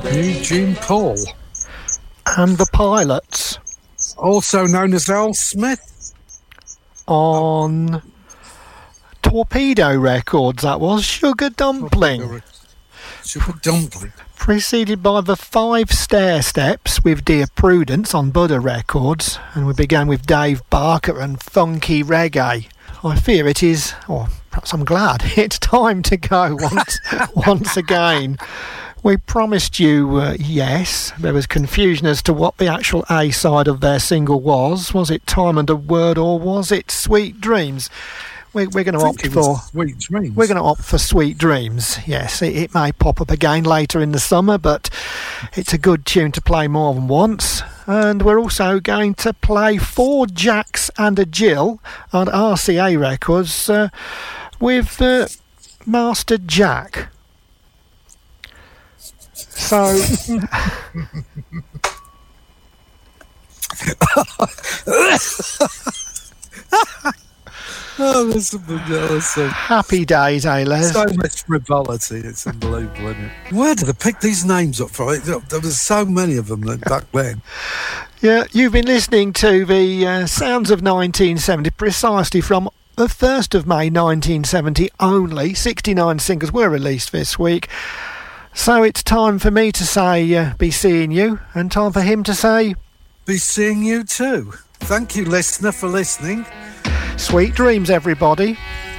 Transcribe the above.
Eugene Paul. And the Pilots. Also known as Al Smith. On Torpedo Records, that was. Sugar Dumpling. Sugar Dumpling. Preceded by the 5 Stair Steps with Dear Prudence on Buddha Records. And we began with Dave Barker and Funky Reggae. I fear it is, or perhaps I'm glad, it's time to go once again. We promised you yes. There was confusion as to what the actual A side of their single was. Was it Time and a Word, or was it Sweet Dreams? We're going to opt for Sweet Dreams. We're going to opt for Sweet Dreams. Yes, it may pop up again later in the summer, but it's a good tune to play more than once. And we're also going to play 4 Jacks and a Jill on RCA Records with Master Jack. So. Oh, that's awesome. Happy days, eh, Les? So much frivolity, it's unbelievable, isn't it? Where did they pick these names up from? There was so many of them back then. Yeah, you've been listening to the Sounds of 1970, precisely from the 1st of May 1970 only. 69 singles were released this week. So it's time for me to say, be seeing you, and time for him to say, be seeing you too. Thank you, listener, for listening. Sweet dreams, everybody.